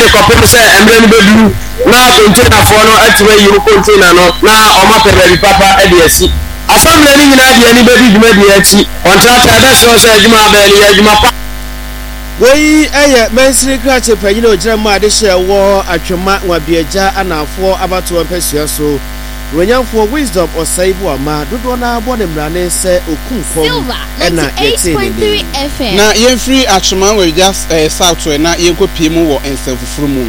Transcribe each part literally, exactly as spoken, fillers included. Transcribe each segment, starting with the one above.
de kopem se emre ni bedu na container fo no atime yi container no na o ma pebeli papa e de asi assembly ni nyina de ani bedu djuma de achi contractor da so so djuma ba ni djuma pa Wei eye mensiri krache panyina ogira ma de hye wo atwema wabiaja anafo abato mpesua so Ronyamfo wisdom osaibu ama dodo na abo ne mrane se okunkom na eighty-three F M na yemfiri atwema we just uh, south we na yenkopie mu wo ensefufuru mu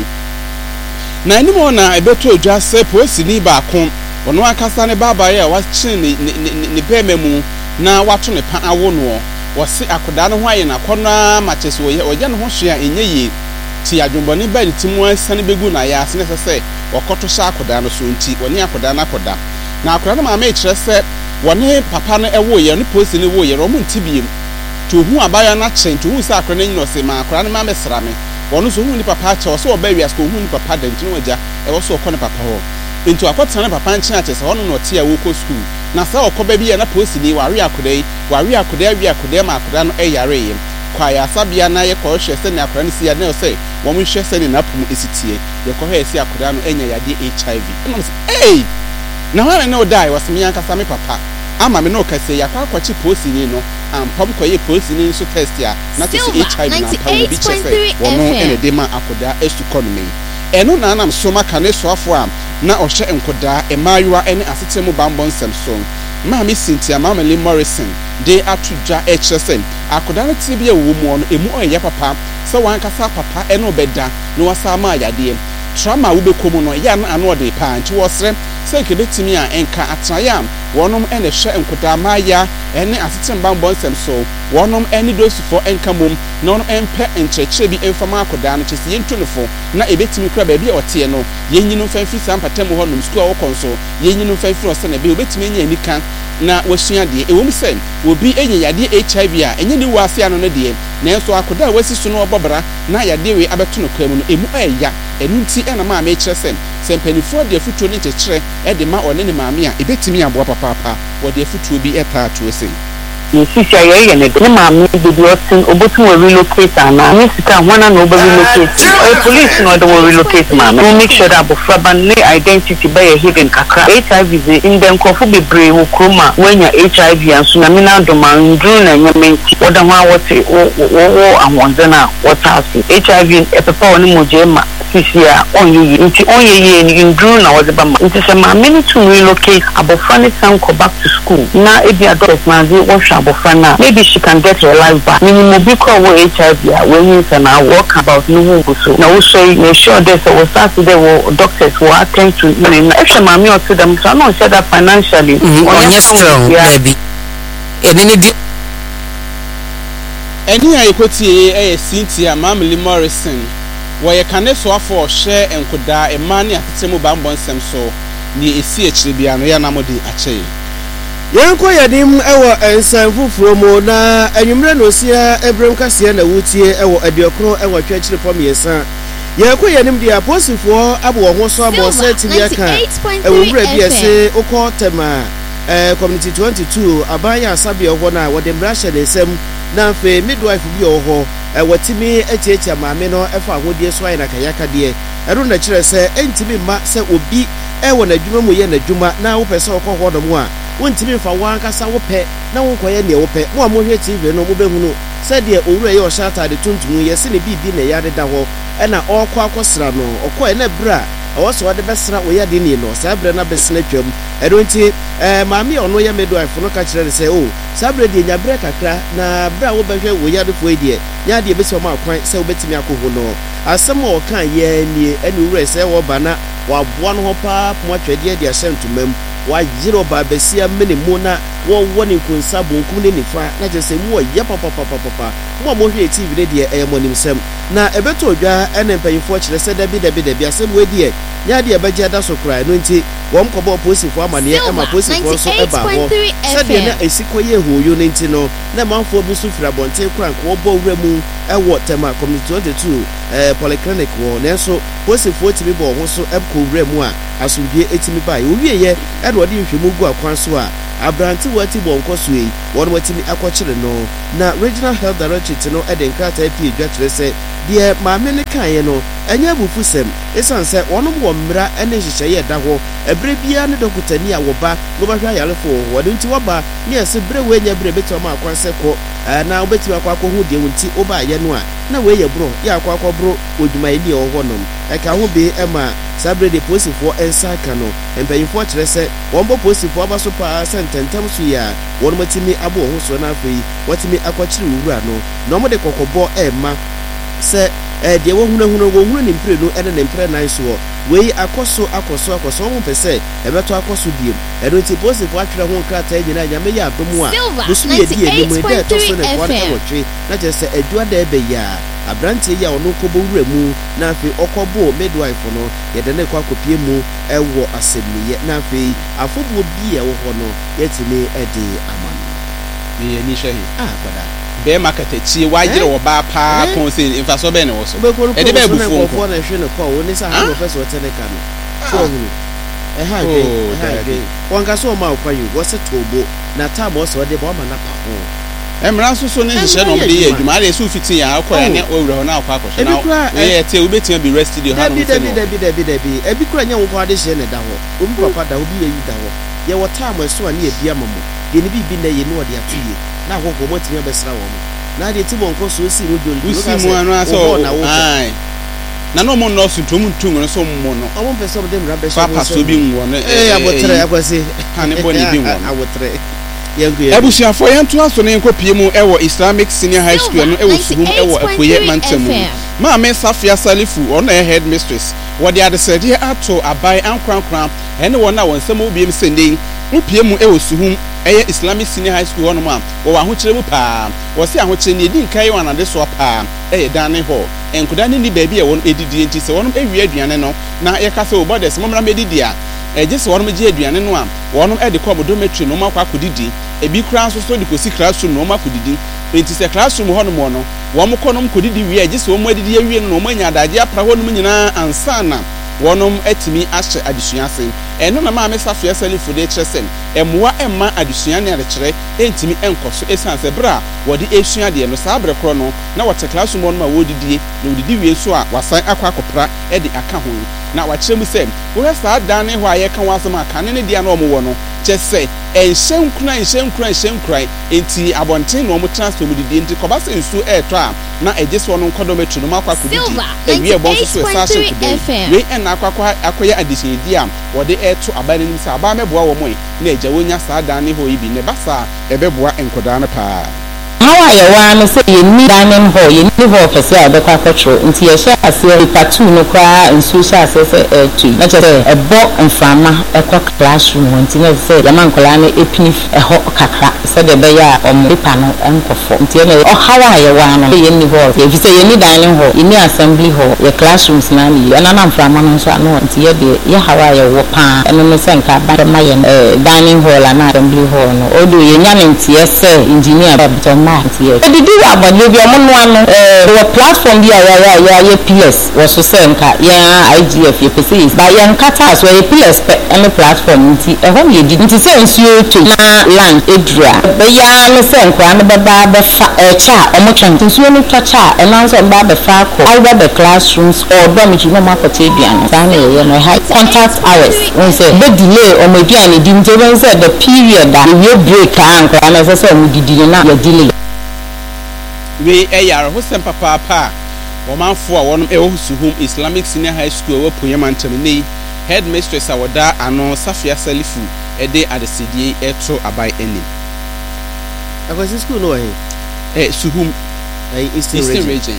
na animo na ebeto odwa se polisi ni ba kon ono akasa ne baba ya wa chin ne ne peme mu na wato ne pa awo no wose akoda no ho aye na kona matches wo ye oje no ho hwea enye yi ti adwumbone ba ntimu asane begu na ya asene sese wakoto sha akoda no so nti woni akoda na akoda na akoda no ma ma ekire se woni papa no ewo ye no polisi ne wo ye ro mu ntibiem to hu abaya na chen to hu sa akoda no nyino se ma akoda no ma mesra me wono so hu ni papa che wo so oba wias ko hu ni papa da ntino waja e wo so okọ ne papa ho nti akọta ne papa nchen ache se wono no tie wo ko school na sa okoba bi ye na polisi ni wari akoda yi wari akoda wi akoda ma akoda no e yare yi kwa ya sabia na ye ko hwe se ne akoda no si ya na se wo mu hwe se ne na pum esitie ye ko hwe se akoda no enya yade H I V no hey na wana no die was me yankasa me papa ama me no kase ya kwa kwachi polisi ni no ampam ko ye polisi ni so test ya na to se H I V na pam bi chese wono ene de ma akoda esu economy eno na anam so maka ne so afo am na ohye enkoda emayua ene asetemu bambon semson ma me Cynthia Mama Lee Morrison de atudwa echesen akoda na tibia wo mu no emu oye papa se wan kasa papa ene obeda no wasa ma yade trauma wo bekomu no ya na ano de pa nti wosre se kedetimi a enka atraya wonom ene hwe enkoda maya ene asetem bambon semso wonom ene dosufo enka mom na wonom empe encheche bi emfama akoda no chese yentunefo na ebetimi kra ba bi ote no yenyinu fanfi sampatem ho nom school awokonso yenyinu fanfi ose na be obetimi enya nika na wasua de ewom sen obi enye yade H I V a enye ni wase ano no de na enso akoda wasi so no obobra na yade we abeto no kwamu no emu eya enunti ena ma ma ekire sen sempanifo de afutuo ni kekere e de ma one ne maame a ebetimi aboa papa papa wo de afutuo bi eta atuo sen Sisi aye ne de maame de de otin obotu wo relocate ana ni sika hwana no obo relocate o police no de wo relocate maame we make sure that bofraba ne identity by a hidden kakra H I V in dem kofu bebre wo kroma wanya H I V anso na mina doma ndru na nyamenti oda ho awote wo wo ahonze na wotase H I V e papa oni mojema sisi a onye nti onye ni ndru na wode ba nti se maame ni to relocate abofra ne san go back to school na ebi adult manzi wo abofana maybe she can get her life back minimum because wo H I V when you can walk about no so na wo say make sure that we start there wo doctors will attend to you know if she mami or to them so no say that financially on your strong baby ebi ni di eni ayekoti eh Cynthia Mama Lee Morrison wo ye kane so afọ hye enkoda emane atetemu bambon sem so ni esi ekire bia no ya namodi ache Yanko yadim ewo ensan fufuro mo na anwumre no sia ebrem kase na wutie ewo adiokro ewo twachire pom yesa yanko yanim dia posifo abo ho so abo seti bia kan ewo wura bia se ukọ tema eh community twenty-two abanya asabia ho na wo de brasha de sem na fe midwife bi ho ewo timi echeche maame no efa ahodie so ayi na kayaka de ero na kire se entimi ma se obi ewo na dwuma mu ye na dwuma na wo pese okọ ho do mu a wontimi fa wankasa wo pɛ na wonkoye ne wo pɛ mo amohwe T V no mo behunu sɛ de owura ye o shata de tuntum ye se ne bibi ne ya de da ho ɛna ɔkɔ akɔsra no ɔkɔ ɛ na bra ɔwɔ so de bɛsra wo ya de ni no sa bra na bɛsna twam ɛdo nti eh maami ɔno ye midwife no ka kyerɛ ne sɛ o sa bra de nya bra kakra na bra wo bɛhwɛ wo ya de fo edie nya de bɛsɛ ma akwan sɛ wo bɛtimi akɔho no asɛm a ɔka ye nie ɛne owura sɛ wo ba na wa boa no ho pa po atwɛde de ahyɛ ntomam wa jiro ba besia mene mu na wo woni kunsa bonkum ne nifa na je se mu ye papa papa papa mo mo hwe T V ne de e mo nimsem na ebeto odwa ene mpanyifo kire se dabi dabi dabi asem we de nya de ebeje da so kra no nti wom kobo posifo amane e ma posifo so e ba ho se de na esikoye hoyo ne nti no na manfo bi so fira bonte kra ko bo wura mu e wo tema community twenty-two eh polyclinic wo ne so posifo tibi bo ho so e ko wura mu a asudie etimi ba ye owie ye e do de nhwemu gu akwan so a abranti wati bo nkoso yi won watimi akokyere no na regional health director no e de nkrata pie dwa kire se de maame ne kan ye no enye bufusem esanse wonom wo mmra ene hyehyeye da ho ebre bia ne dokutani a wo ba no ba hwa yarefo wo de nti wo ba ne ese bre we nya bre beto ma akwanse ko na obeti akwa akọ hu de nti wo ba ye no a na we ye bro ya akwa akọ bro odwuma ye wo ho nom e ka ho be ema sabre de posifo ensa ka no empanyifo kire se wombo posifo aba so pa sententem so ya wonom atimi abo ho so na afei watimi akwakire wura no no mo de kokobo ema se eh de wo hunu hunu wo hunu ni mpre no ene ne mpre nan so we akoso akoso akoso mo pese e beto akoso diem e do ti posifo atwere ho krata nyina nya me ya domu a busu ye die ni mo de to so ne kwa na wotwe na je se adua da ebe ya abrante ya ono kobo wura mu na afi okobo midwife no ye de ne kwa kopie mu ewo asemiye na afi afobo bi e wo ho no yetimi ede amano me ye ni hwehi ah kwada be makatachi wajire wo ba pa kon se infa so be ne wo so e de be bufu ko na hwe ne ko woni sa ha no person tene ka no so hunu e ha ge e ha ge wonga so ma okwa yu wo se tobo na time wo so de ba ma na pa ho emra so so ne hye no de ye adwuma de so fiti ya akọ ya ne owura ho na akọ akọ na we ye te obetia bi rest studio ha no se no de de de de bi e bi kura nya wo kwa de hye ne da ho obi papa da obi ye yu da ho ye wo time so ani e bia mamo de ne bi bi na ye no de atuye na ho ko mo tinya besra wo mo na de ti mo nko so si mo joli usi mo anu aso ai na no mo no so tom ntum no so mo no o mo pese mo de mra be papa so bi nwo no eh abotre akwase ha ne bo ne bi nwo abotre yengu abusia fo yentu aso ne nkopie mu ewo Islamic Senior High School no ewo suhum ewo akoye mantamu ma me Safia Salifu ono e head mistress wo de adesede ato abai ankrankran ene wona won nsem obiem sendei upie mu ewo suhum eye Islamic Senior High School ono ma wo wa hokyere mu pa wo se ahokyere ne edi nkai wana de so pa eye dane ho enkoda ne ni baabi e won edidi enti se wonom ewie aduane no na ye ka se obodes momra medidi a eje se wonom je aduane no a wonom e de ko obodometry no makwa kodidi ebi kura so so de ko si classroom no makodidi enti se classroom ho no mo no wo mo konom kodidi wie eje se wo mo edidi awie no mo anya adaje apra ho no nyina ansana wonom etimi ahye adesua ase eno na ma me Safia Salifu de kyeresen emwa emma adesua ne arekere entimi enkoso esanse bra wode esua de no saa brekro no na wote classroom no ma wodidie na wodidi wie so a wasan akwa akopra e de aka ho na wakyerem se wo saa dan ne ho aye kan wasam aka ne ne dia na omo wo no kyese enhyen kuna enhyen kuna enhyen kura enti abonten na omo transfer mudidi enti kobasa ensu eto a na ejese wono nkodometri no makwa kodidi ewie e bon so sa hye we na akwa akoya adesedi a wode eto abane nim sa aba meboa wo mo na eja wonya saa dan ne ho ibi ne basa ebeboa enkoda na pa how are you one say you need dining hall you need hall for say the control nti ye share ase patu no kwa nsu sha ase eh tu na che e bo mfama e kwa classroom nti na say ya man kola na epini e ho kakra say de be ya om paper no enkofo nti na oh how are you one you need hall if you say you need dining hall you need assembly hall your classrooms na ni na na mfama no so no nti ye de ye how are you wo pa eno no say nka ba ma ye dining hall na assembly hall no odo ye nya nti ye say engineer ba ma yes the do about you be among one eh platform bi ya ya ya ya P S was so say nka ya I G F you say by yan kata so ya P S any platform nti e ho ye di nti say nsuo to na land edra be ya no say nka na be ba be fa e cha omo chan nsuo no to cha e na so ba be fa ko either the classrooms or dormitory no makote bian dan e ye no high contact hours when say be delay omo bian di nti when say the period that you break an nka na say omo didi na ya delay we eyar ho sem papa pa wo manfo a wonom e wo suhum Islamic Senior High School wo Poyemantam nei head mistress awoda ano Safia Salifu e de adesedie eto abai eni akwasi school no he eh suhum eh Eastern region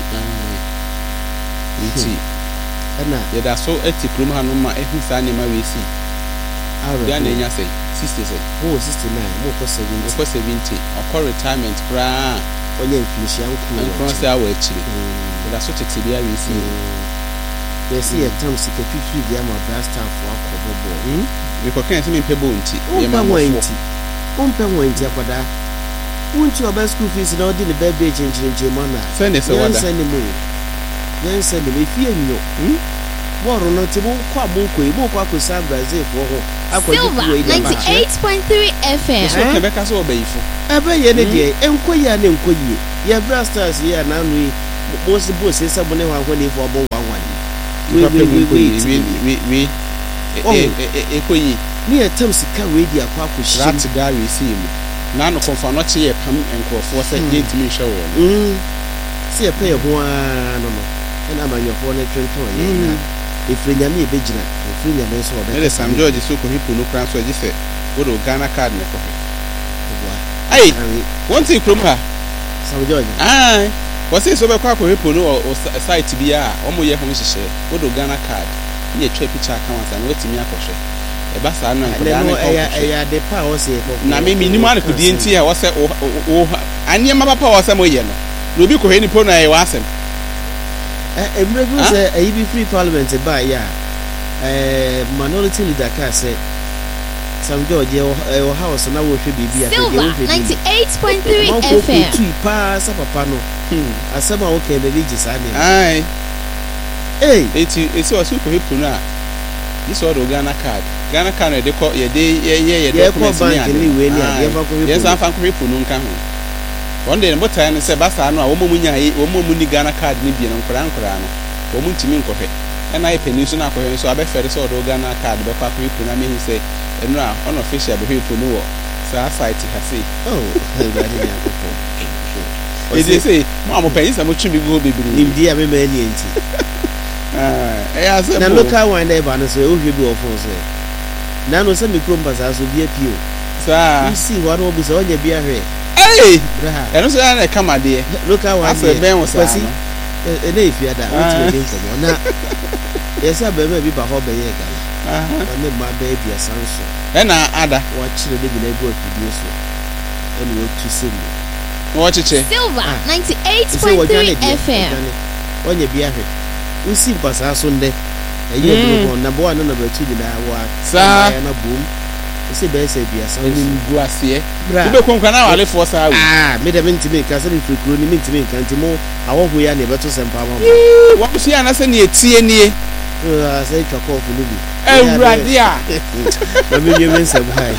nti ana ye da so eti krum ha no ma ehu sa ne ma we si ara ya na nya say sixty say oh sixty-nine mo ko seventy ko seventy or retirement pra onye mfinishi yanku nkron say awa chiri da so tete bia we si ye si ye tam sika fifi bia ma blaster for akobobo hm we ko kan se me pebo nti ye ma wanti on pe wanti akwada wonti oba school fees na odi ne baby chinchinche mana se ne se wada se ne mo yen se ne fi enyo hm boro no ti mo kwa mo ko e mo kwa ko sa Brazil for ho ninety-eight point three F M so ke be ka so obayifo ebe ye ne de enkoyi a ne enkoyi ye blasters ye na nu mo se bo se sabo ne wa ho ne fo bo wa wa we we we we we e ko yi ni etam sika we di akwa akohye rat da we see mu na no konfa no che ye pam enkrofo se gentimi hwe wo mm se ye pay ho a no no na amanyofo na twento ye na efrenya mi ebegina efrenya na so obe ele Sam George so ko hipu no kran so agife wo do Ghana card ne ko ai wonti krom ha Sam George ai wose so be kwa ko hipu no site bi a omo ye ho hihye wo do Ghana card ye twa picture account na wetimi akohwe e ba sa no enko na e e de pa o se ko na me minimum an ko di enti a wo se o anye ma papa wo se mo ye no na obi ko he ni po na e wa asem eh emre bi se e bi free parliament ba ya eh minority leader ka se Sam George e o house na wo hwe bibi a ninety-eight point three F M tu pa sa papa no asema wo ke be ji sa ne ai eh eti esi o su ko he po na this all Ghana card Ghana card de ko ye de ye ye ye documents ni we ni a ye fa ko he yes an fa ko he po no nka ho one day no time say basa no a wo mo munyaye wo mo ni Ghana card ni bi no nkora nkora no wo mo ntimi nkɔhwɛ ɛna ye peni so na akɔhwɛ so abɛfɛre so do Ghana card be fa ko he po na me say eno a on official be he po no wo sa site ha say oh e ba ni akɔfɔ e dey say mo am peni sa mo twimi go bebiri ni di a me ma ni enti ah eh asem na local wine dey ba no so e hwe bi ofon so na no se mikro mbasa so bi apio sa you see what we say onye bi ahwe eh braha eno so na kama de local wine ase ben wo sa no e na ifia da o ti dey komo na yesa be ma bi ba ho be ye gala aha na ma be bi asanso ena ada wa chire de bi na ego akidi so eno o tu se mu wo chiche Silver ninety-eight point three F M onye bi ahwe usi mpasa so nde eye do na bo anu na ba tu di na wa sa na boom usi be se bi asanso ni gu ase e be konkwa na wale fo sa wi ah me de mentimi ka se ni frikuro ni mentimi ka ntimo awohu ya na be to sempa ma wo so ya na se ni etie nie ah se twa ko fu lubi ewurade a na me yeme nsem hai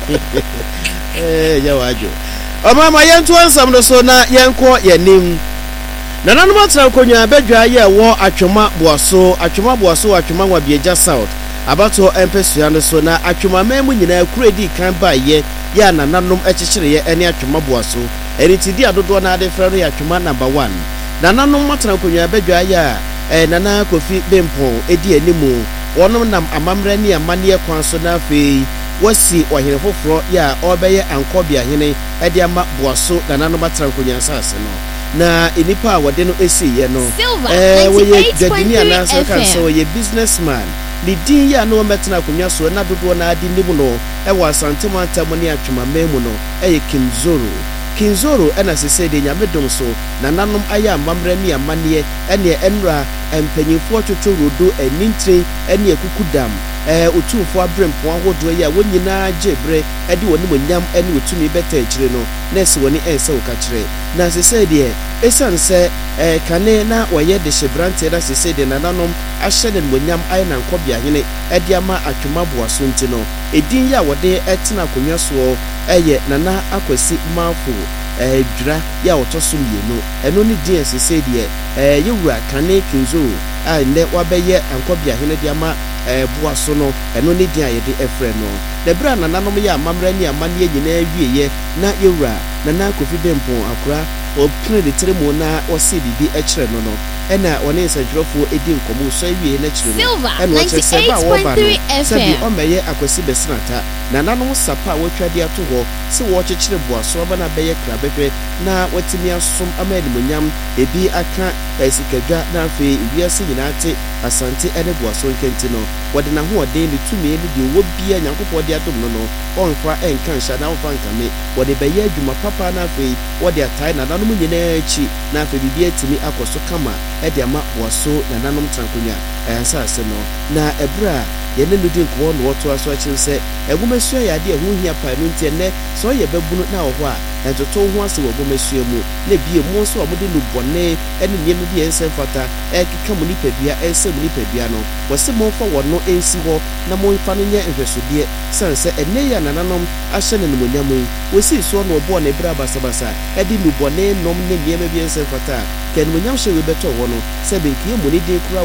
eh ya wajo o mama yentu ansam no so na yenko yenim nananom atra konya badwa ye wo atwoma boaso atwoma boaso atwoma nwa bieja south abato empesua no so na atwoma memu nyina kuredi kan ba ye ya nananom echichire ye ene atwoma boaso eritidi adodo na ade frɛ no ya atwoma number one nananom atra konya badwa ye eh nana kofi bempo edi animu wonom nam amamre ne amane kwan so na afei wasi ohene foforo ya obeye ankobia hene ede ama boaso nananom atra konya sase no na enipa a wode no esi ye no eh we dadini anansa kan so ye businessman the din ya no metna akonya so na dodo na adi nimu no e wa asantema antam ne atwema memu no e ye Kinzoro Kinzoro ena sese de nyamedom so na nanom aya amamre ne amane ene enra empanyifo twotwo rodo enintre ene ekukudam eh otumfo abrempo ahodo ya wonyina jebre ede woni monyam ene otumi beta akire no nese woni ense okakire na sese de esanse eh kane na woye de shebrante na sese de nananom ahye de monyam aye na nkobia hene ede ama atwoma boaso nti no edin ya wode etena akonwa so eye nana akwasi mafo eh dwura ya otoso mienu eno ni din sese de eh yewura kane Kinzoro a ne wabeye nkobia hene de ama eh boaso no eno ni din ayede efre no de bra nananom ya amamra ni amane nyina wieye na yewura nana kofi bempo akura o pne de tremo na o se bibi e kire no no ena woni nsanjrofo edi nkomo so awie na kire no ena o se ba wo ba no sabi o meye akwasi besinata na nanom sapa wo twade ato ho se wo kyekire boaso ba na beye kra behwe na watimi asom amani monyam ebi aka esikadwa na afi wiase nyina ate asante ene boaso nkenti no wode na ho ode ne tumi ne de wo bia nyankopɔ de adom no no onfa enka nsha na onfa nkame wode beye adwuma papa na afi wode atai na nanom nyina achi na afi bibia timi akoso kama ede ama boaso na nanom trankonya ensa ase no na ebra ye ne nudi nko no woto aso akyin se egumesua ya de ho hia pa no ntie ne so ye babunu na wo ho a entoto ho ase wo egumesua mu na bie mu so amode no bone ene ne no de ense fata ekeka mu ni pedua ense mu ni pedua no wose mo fa wo no ensi ho na mo fa no nya ehwesodie sanse ene ya nananom ahye ne no monyamu wosi so no obo na ebra basabasa edi no bone nom ne niema bi ense fata ken monyam hye we beto wo no se benkie mu ni de kura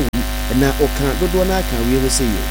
na oka dodo na aka we ho se yo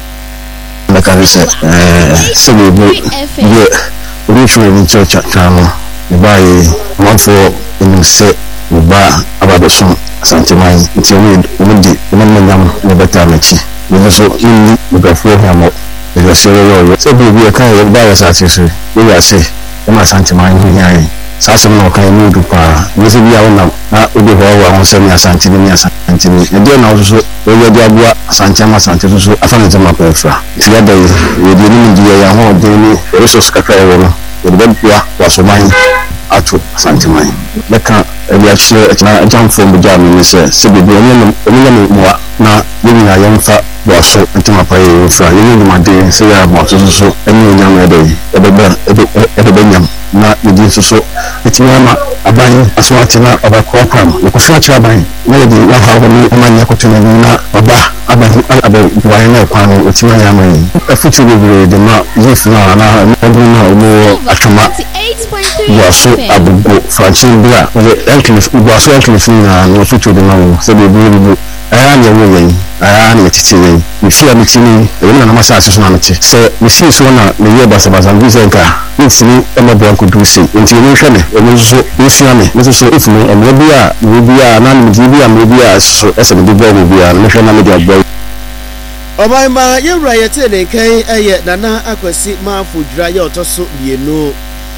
na ka se eh se we bu ye we show ni church chamo ba yi one for in se ba abado so santimai nti we umudi umanyam no beta machi we so ni we fo hamo we so yo se bi bi ka ye ba ya sa se so we ya se ma santimai ni yan sasa no kan mu du pa we se bi ya wona na obi ho wa ho se mi asantini mi asantini e de na so we ye dia bua santima asantini so afa na jama pa fra ti ya dai we di ni di ya ho de ni resource kakra ye no we de bua wa so man ato santimai leka ebi ahye na jamfo mu jam ni se se bi oni no oni no mo na yemi na yemfa wa so ntima pa ye fra yemi no made se ya mo so so eni nyam e de e be e be nyam na yedi so so etima aban aswati na obakwa pam ko so acha aban na yedi na ha ho ni amanya ko tuni na oba aban aban wa na kwano etima nyam e futu bebre de ma yif na na na mo atuma ya so abugo franchin bia we enclave ugo so enclave na no futu de ma se be bi aya na wo yen aya na titi yen mi fi amitini e na na masa aso na meti se mi si so na me ye basa basa nguze nka ntini e ma bia nkudu se nti ni hwe ne e mo so nsia me me so if me e me bia me bia na me bia me bia so ese me bia me bia me hwe na me dia boy obai ma ye wura ye te ne kan eye nana akwasi ma fodwira ye otoso bienu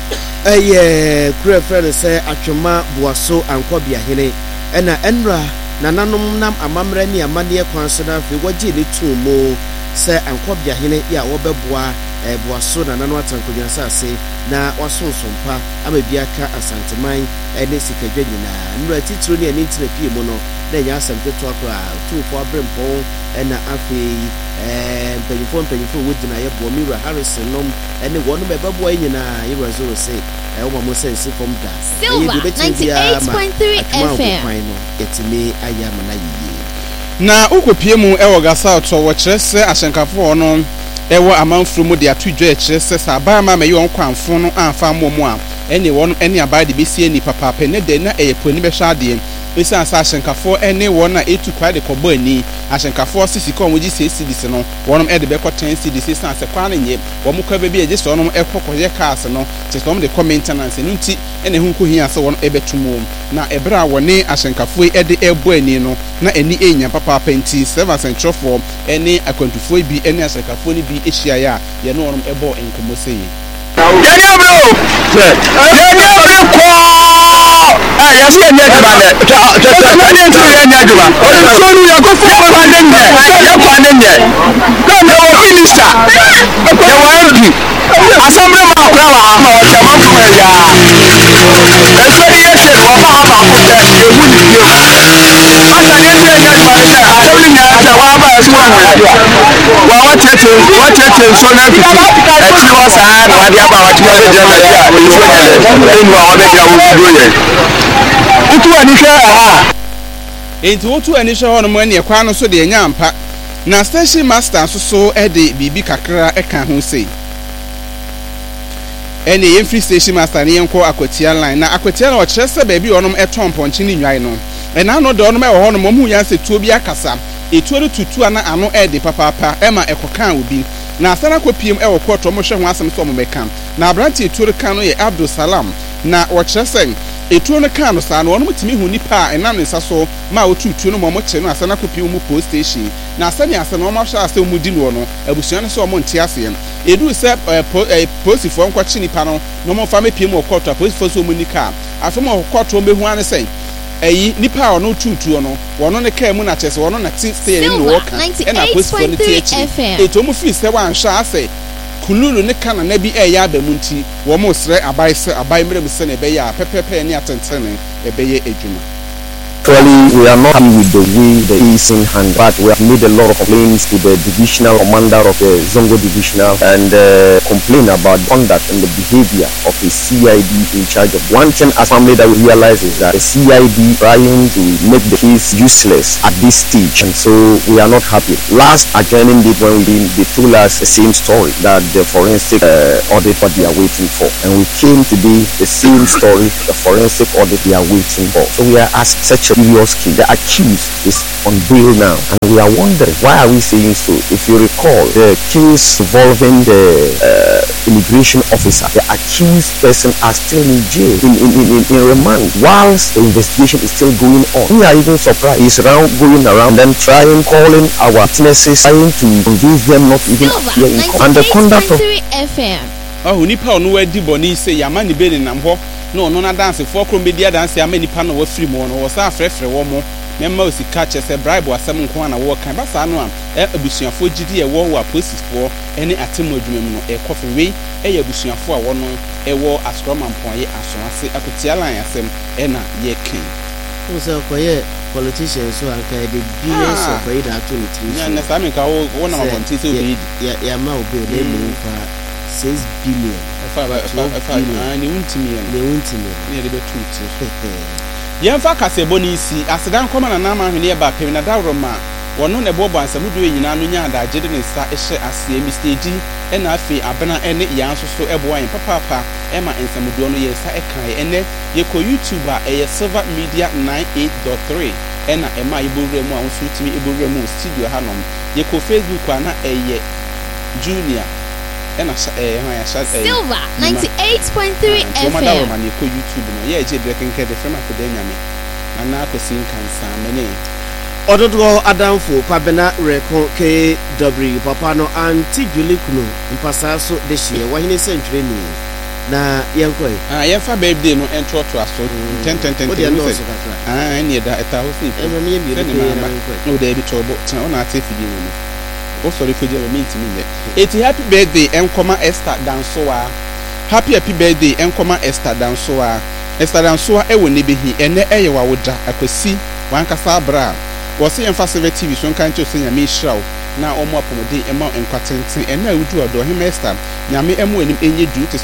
eye kure friend say atwema boaso ankobia hene ena enra nananom nam amamra ni amane kwan so na fe woje ne tumo say ankobia hene ya wobeboa e boaso nanano atankodwa sase na wasonsompa amabia ka asanteman ene sikadwa nyina nra titiro ne ene ntire pie mu no na nya asamte to akwa tufo abrempo ena afei eh mpanyifo mpanyifo wodina ye bo Mira Harrison nom ene wono bebeboa nyina yero zero say e wo mo sense from da Silver ninety-eight point three F M etime ayama na yiye na ukopie mu ewo gasa to wo kyerese ahyenkafo no ewo amanfuru mu de atudwa kyerese saba ma me yon kwanfo no amfa momu a ene won ene abade besi ani papa pe ne de na eyeponi be hwa de esi ansa ahyenkafo ene won na etu kwa de kobo ani ahyenkafo sisi ko wogi sesi dise no wonum ede be ko ten cedis esi ansa kwa na nye wo mu kwa be bi eje so no ekokoye cars no tesom de maintenance no nti ene hu ko hia se won ebetumo na ebra woni ahyenkafo ede ebo ani no na eni enya papa penti seven central for ene akwantufo bi ene ahyenkafo ni bi ehia ya ye no wonum ebo enkomo sei Yanya bro. Yanya bro ko. Ah, ya si enya juba ne. Ta ta ta ne nti enya juba. O so nu ya ko fu ko fa ne nge. Ya fa ne nge. Ko me o minister. Ya wa ru. Assembly ma kwa wa ma o ja ma fu ya. E so ni ye se wa ma ma fu ya e hu ni bi o. Asa ne nti enya juba ne ta assembly nya ta wa ba so wa na dia. Wa wa tete wa tete so na fi. E ti wa sa na wa dia ba wa ti ya je na dia. E so ya le. E ni wa wa be ja wo do ye. Utu ani hwe aha. Enti wotu ani hwe ho no mo ani ekwa no so de enya ampa. Na station master so so e de bibi kakra e kan ho sei. Ene yen free station master ne yenko akwatia line na akwatia na o kyerese ba bi onom eton ponche ni nwan no. Ena no de onom e ho ho no mo mu yan se tuo bi akasa. Etuo tutu ana ano e de papapa e ma ekokan obi. Na asana kopiem e wo koto mo hwe ho asem so mo meka. Na abranti etuo kan no ye Abdul Salam na wo kyerese etuo no kan no sa no onom timi hu nipa enam ne saso ma otutu no mo mo kye no asana kopiem mu post station na asani asana o ma hwa asem mu di no no abusuan so mo ntia ase edu se posifo nkwa kye nipa no no mo fa me piem wo koto posifo so mu nika afem wo koto mehu ane sen eyi nipa ono tutu no wono ne ka mu na kyese wono na ti stay no wo ka e na posifo ne ti echi eto mu fi se wan hwa ase kululu ne kana na bi e ya ba mu nti wo mo sre abai se abai mre mu se ne be ya pepepe ne atentene e be ye ejuma. Actually, we are not happy with the way the is in hand, but we have made a lot of complaints to the divisional commander of the Zongo divisional and uh, complain about the conduct and the behavior of the C I D in charge of. One thing as family that we realize is that the C I D trying to make the case useless at this stage, and so we are not happy. Last adjourning date when we did, they told us the same story, that the forensic uh, audit what they are waiting for, and we came today the same story, the forensic audit they are waiting for. So we are as such such a serious case. The accused is on bail now, and we are wondering why are we saying so? If you recall the case involving the uh, immigration officer, the accused person are still in jail, in in, in, in, in remand, whilst the investigation is still going on. We are even surprised he's around going around and trying, calling our witnesses, trying to convince them not even appear in court. And the conduct of oh, nipa onu wedi boni say yama ni be nam ho no no na dance for krom be dia dance ama nipa no wa free mo no wo sa frefre wo mo memma osika che se bribe asem nko na wo kan ba sa no am e abusuafo gidi e wo wa posisfo ene atemo adwuma mu no e kofe we e ya abusuafo a wo no e wo askroma mponye asonase akotia lan asem e na ye ken so koye politicians so anka the billions of aid to it ya na sami ka wo wo na mabonti so be ya ya ma obe le mu fa six billion fa ba fa ah ni untimi ya ni untimi ni de betuti yemfa kasebo ni si asedan koma na na ma hwene e ba pem na dawro ma wono ne bobo ansamudu nyina no nya da agede ne sa ehye ase mi stage e na afi abena ene yan so so ebo an papa papa e ma ansamudu no ye sa e kan ene ye ko YouTuber e ye Silver Media ninety-eight point three e na e ma ibowre mu a wo sutimi ibowre mu studio hanom ye ko Facebook ana e ye Junior e na e ha ya sha Silver ninety-eight point three F M Mama ma ne ko YouTube no ye je de kenke de frema ko de nyame ana ko sin kan sa mene Ododo Adamfo Kwabena Reko K W Papa no anti Julikunu mpasa so de hie wahine century ni na yenkoi ah yefa birthday no entro to aso ten ten ten ah eni da eta ho si e me me bi no de bi tobo tena ona ate fidi no o sorry for your mint me it happy birthday enkoma Esther Dansoa happy happy birthday enkoma Esther Dansoa Esther Dansoa e woni be hi ene eye wa woda akwasi wankasa abra wose yemfa Silver T V so nkan che osenya me hirawo na omo apomode ema enkwatenten ena awudu odo hema Esther nyame emu anim enye du